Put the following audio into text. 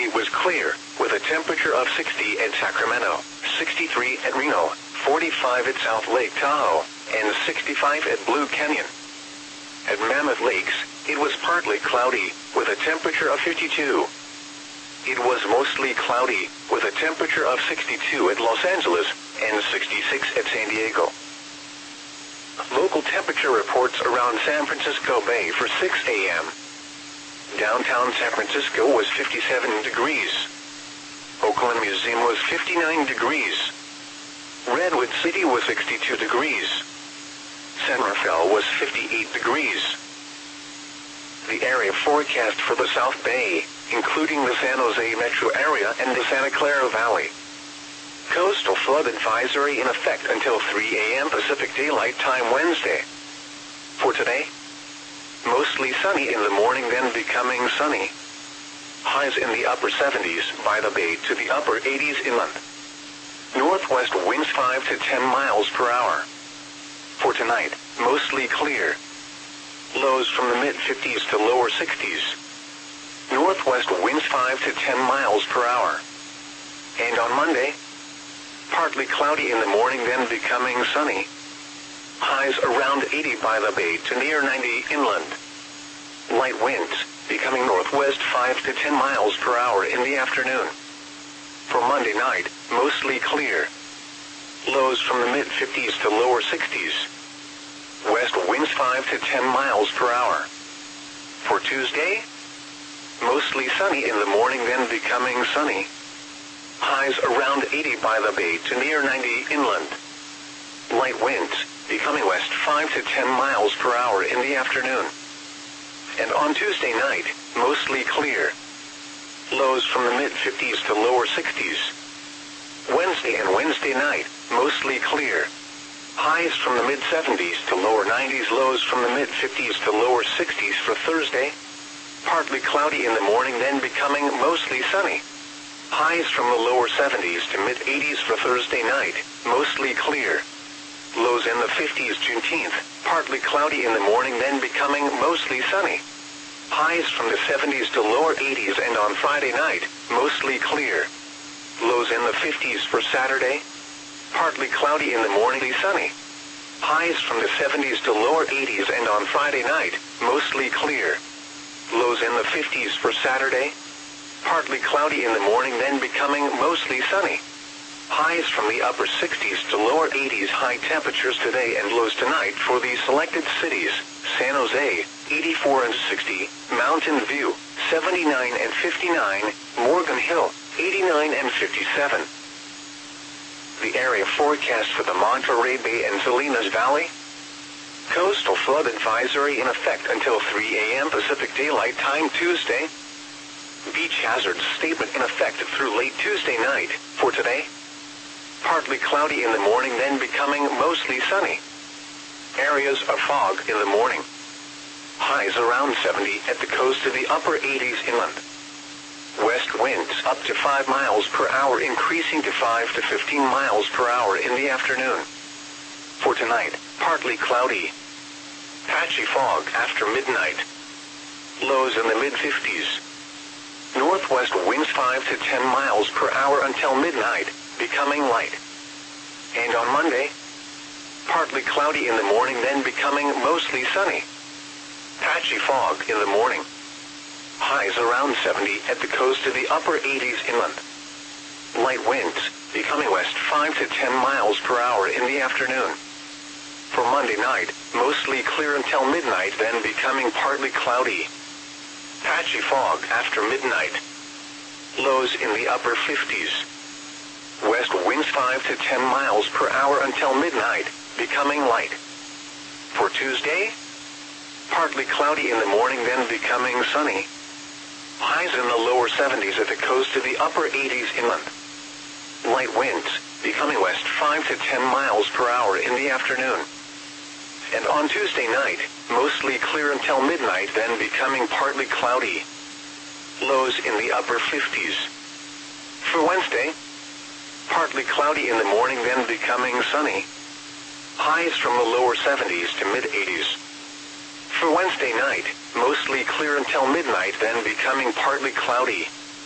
it was clear, with a temperature of 60 at Sacramento, 63 at Reno, 45 at South Lake Tahoe, and 65 at Blue Canyon. At Mammoth Lakes, it was partly cloudy, with a temperature of 52. It was mostly cloudy, with a temperature of 62 at Los Angeles, and 66 at San Diego. Local temperature reports around San Francisco Bay for 6 a.m. Downtown San Francisco was 57 degrees. Oakland Museum was 59 degrees. Redwood City was 62 degrees. San Rafael was 58 degrees. The area forecast for the South Bay, including the San Jose metro area and the Santa Clara Valley. Coastal flood advisory in effect until 3 a.m. Pacific Daylight Time Wednesday. For today, mostly sunny in the morning, then becoming sunny. Highs in the upper 70s by the bay to the upper 80s inland. Northwest winds 5 to 10 miles per hour. For tonight, mostly clear. Lows from the mid-50s to lower 60s. Northwest winds 5 to 10 miles per hour. And on Monday, partly cloudy in the morning, then becoming sunny. Highs around 80 by the bay to near 90 inland. Light winds, becoming northwest 5 to 10 miles per hour in the afternoon. For Monday night, mostly clear. Lows from the mid-50s to lower 60s. West winds 5 to 10 miles per hour. For Tuesday, mostly sunny in the morning, then becoming sunny. Highs around 80 by the bay to near 90 inland. Light winds, becoming west 5 to 10 miles per hour in the afternoon. And on Tuesday night, mostly clear. Lows from the mid-50s to lower 60s. Wednesday and Wednesday night, mostly clear. Highs from the mid-70s to lower 90s, lows from the mid-50s to lower 60s for Thursday. Partly cloudy in the morning, then becoming mostly sunny. Highs from the lower 70s to mid-80s for Thursday night, mostly clear. Lows in the 50s Juneteenth, partly cloudy in the morning, then becoming mostly sunny. Highs from the 70s to lower 80s, and on Friday night, mostly clear. Lows in the 50s for Saturday, partly cloudy in the morning, sunny. Highs from the 70s to lower 80s, and on Friday night, mostly clear. Lows in the 50s for Saturday, partly cloudy in the morning, then becoming mostly sunny. Highs from the upper 60s to lower 80s, high temperatures today and lows tonight for the selected cities: San Jose, 84 and 60, Mountain View, 79 and 59, Morgan Hill, 89 and 57. The area forecast for the Monterey Bay and Salinas Valley. Coastal flood advisory in effect until 3 a.m. Pacific Daylight Time Tuesday. Beach hazard statement in effect through late Tuesday night. For today, partly cloudy in the morning, then becoming mostly sunny. Areas of fog in the morning. Highs around 70 at the coast to the upper 80s inland. West winds up to 5 miles per hour, increasing to 5 to 15 miles per hour in the afternoon. For tonight, partly cloudy. Patchy fog after midnight. Lows in the mid-50s. Northwest winds 5 to 10 miles per hour until midnight, becoming light. And on Monday, partly cloudy in the morning, then becoming mostly sunny. Patchy fog in the morning. Highs around 70 at the coast to the upper 80s inland. Light winds, becoming west 5 to 10 miles per hour in the afternoon. For Monday night, mostly clear until midnight, then becoming partly cloudy. Patchy fog after midnight. Lows in the upper 50s. West winds 5 to 10 miles per hour until midnight, becoming light. For Tuesday, partly cloudy in the morning, then becoming sunny. Highs in the lower 70s at the coast to the upper 80s inland. Light winds, becoming west 5 to 10 miles per hour in the afternoon. And on Tuesday night, mostly clear until midnight, then becoming partly cloudy. Lows in the upper 50s. For Wednesday, partly cloudy in the morning, then becoming sunny. Highs from the lower 70s to mid-80s. For Wednesday night, mostly clear until midnight, then becoming partly cloudy.